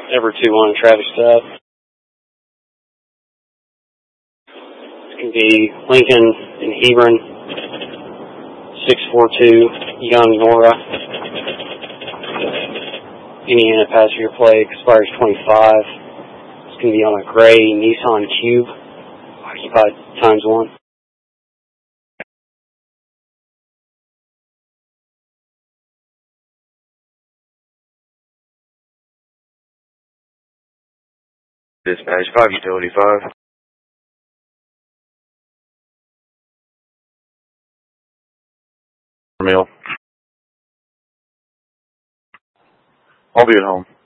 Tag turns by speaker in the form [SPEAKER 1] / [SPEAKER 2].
[SPEAKER 1] Ever 2-1 traffic stop. It's going to be Lincoln and Hebron, 642 Young Nora. Indiana passenger plate expires 25. It's going to be on a gray Nissan Cube, occupied ×1.
[SPEAKER 2] Dispatch 5 Utility 5. Meal. I'll be at home.